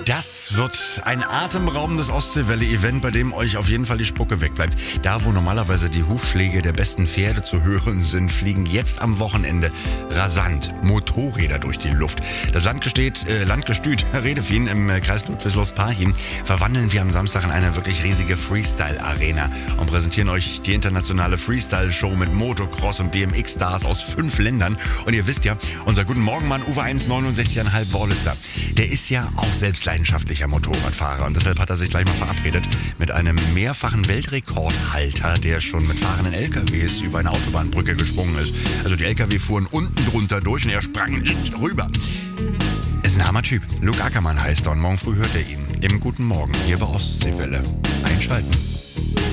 Das wird ein atemraubendes Ostseewelle-Event, bei dem euch auf jeden Fall die Spucke wegbleibt. Da, wo normalerweise die Hufschläge der besten Pferde zu hören sind, fliegen jetzt am Wochenende rasant Motorräder durch die Luft. Das Landgestüt Redefien im Kreis Ludwigslust-Parchim verwandeln wir am Samstag in eine wirklich riesige Freestyle-Arena und präsentieren euch die internationale Freestyle-Show mit Motocross- und BMX-Stars aus 5 Ländern. Und ihr wisst ja, unser Guten Morgenmann Uwe 1,69,5 Worlitzer, der ist ja auch selbst leidenschaftlicher Motorradfahrer und deshalb hat er sich gleich mal verabredet mit einem mehrfachen Weltrekordhalter, der schon mit fahrenden LKWs über eine Autobahnbrücke gesprungen ist. Also die LKW fuhren unten drunter durch und er sprang rüber. Ist ein armer Typ. Luke Ackermann heißt er und morgen früh hört ihr ihn. Im Guten Morgen hier bei Ostseewelle. Einschalten.